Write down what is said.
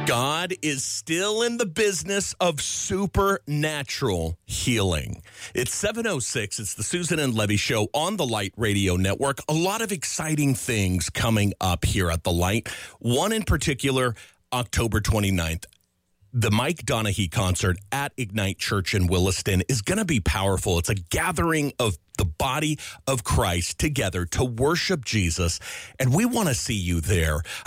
God is still in the business of supernatural healing. It's 7:06. It's the Susan and Levy Show on the Light Radio Network. A lot of exciting things coming up here at the Light. One in particular, October 29th. The Mike Donaghy concert at Ignite Church in Williston is going to be powerful. It's a gathering of the body of Christ together to worship Jesus, and we want to see you there.